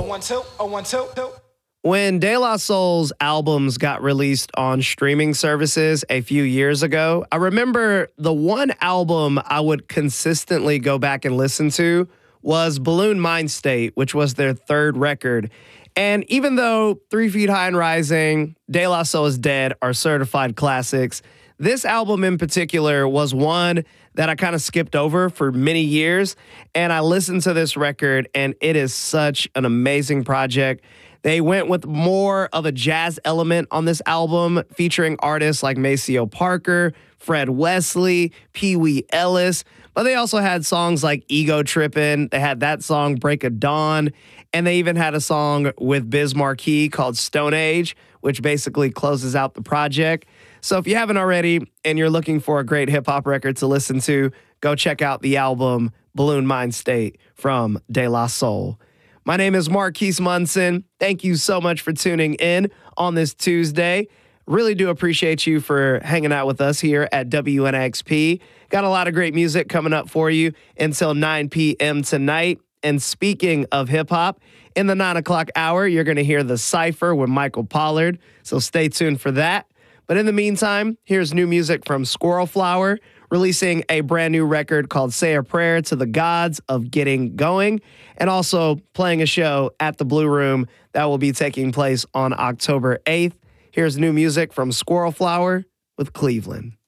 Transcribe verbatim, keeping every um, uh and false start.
one, two, oh, one, two, two. When De La Soul's albums got released on streaming services a few years ago, I remember the one album I would consistently go back and listen to was Balloon Mind State, which was their third record. And even though Three Feet High and Rising, De La Soul is Dead are certified classics, this album in particular was one that I kind of skipped over for many years. And I listened to this record, and it is such an amazing project. They went with more of a jazz element on this album, featuring artists like Maceo Parker, Fred Wesley, Pee Wee Ellis. But they also had songs like Ego Trippin'. They had that song, Break of Dawn. And they even had a song with Biz Markie called Stone Age, which basically closes out the project. So if you haven't already and you're looking for a great hip-hop record to listen to, go check out the album Balloon Mind State from De La Soul. My name is Marquise Munson. Thank you so much for tuning in on this Tuesday. Really do appreciate you for hanging out with us here at W N X P. Got a lot of great music coming up for you until nine p.m. tonight. And speaking of hip-hop, in the nine o'clock hour, you're going to hear The Cypher with Michael Pollard. So stay tuned for that. But in the meantime, here's new music from Squirrel Flower, releasing a brand new record called Say a Prayer to the Gods of Getting Going, and also playing a show at the Blue Room that will be taking place on October eighth. Here's new music from Squirrel Flower with Cleveland.